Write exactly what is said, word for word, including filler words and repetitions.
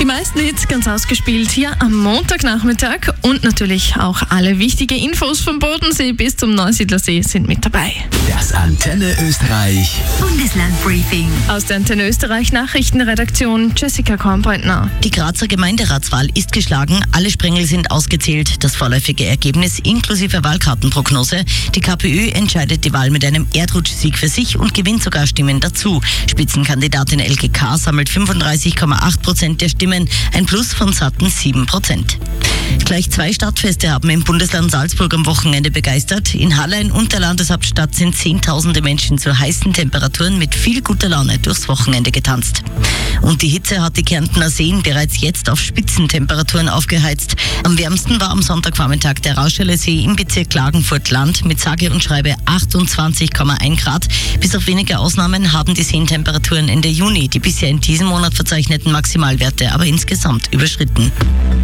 Die meisten Hits ganz ausgespielt hier am Montagnachmittag und natürlich auch alle wichtigen Infos vom Bodensee bis zum Neusiedlersee sind mit dabei. Das Antenne Österreich Bundeslandbriefing. Aus der Antenne Österreich Nachrichtenredaktion Jessica Kornbeutner. Die Grazer Gemeinderatswahl ist geschlagen, alle Sprengel sind ausgezählt. Das vorläufige Ergebnis inklusive Wahlkartenprognose. Die KPÖ entscheidet die Wahl mit einem Erdrutschsieg für sich und gewinnt sogar Stimmen dazu. Spitzenkandidatin Elke K. sammelt fünfunddreißig Komma acht Prozent der Stimmen, ein Plus von satten sieben Prozent. Gleich zwei Stadtfeste haben im Bundesland Salzburg am Wochenende begeistert. In Hallein und der Landeshauptstadt sind zehntausende Menschen zu heißen Temperaturen mit viel guter Laune durchs Wochenende getanzt. Und die Hitze hat die Kärntner Seen bereits jetzt auf Spitzentemperaturen aufgeheizt. Am wärmsten war am Sonntagvormittag der Rauscheler See im Bezirk Klagenfurt-Land mit sage und schreibe achtundzwanzig Komma eins Grad. Bis auf wenige Ausnahmen haben die Seentemperaturen Ende Juni die bisher in diesem Monat verzeichneten Maximalwerte aber insgesamt überschritten.